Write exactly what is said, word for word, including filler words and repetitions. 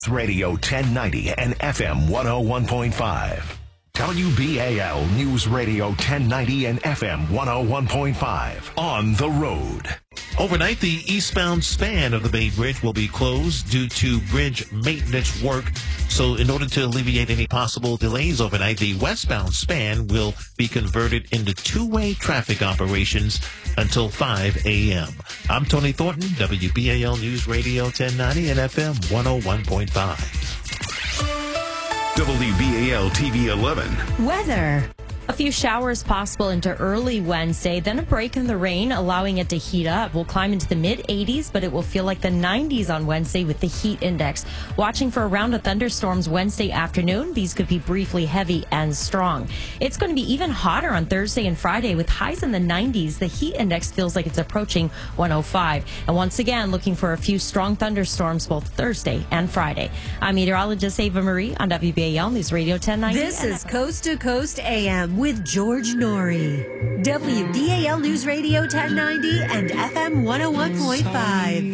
Radio ten ninety and F M one oh one point five. W B A L News Radio ten ninety and F M one oh one point five. On the road. Overnight, the eastbound span of the Bay Bridge will be closed due to bridge maintenance work. So in order to alleviate any possible delays overnight, the westbound span will be converted into two-way traffic operations until five a.m. I'm Tony Thornton, W B A L News Radio ten ninety and F M one oh one point five. W B A L T V eleven. Weather. A few showers possible into early Wednesday, then a break in the rain, allowing it to heat up. We'll climb into the mid eighties, but it will feel like the nineties on Wednesday with the heat index. Watching for a round of thunderstorms Wednesday afternoon. These could be briefly heavy and strong. It's going to be even hotter on Thursday and Friday with highs in the nineties. The heat index feels like it's approaching one oh five. And once again, looking for a few strong thunderstorms both Thursday and Friday. I'm meteorologist Ava Marie on W B A L News Radio ten ninety. This is Coast to Coast A M with George Norrie. W B A L News Radio ten ninety and F M one oh one point five.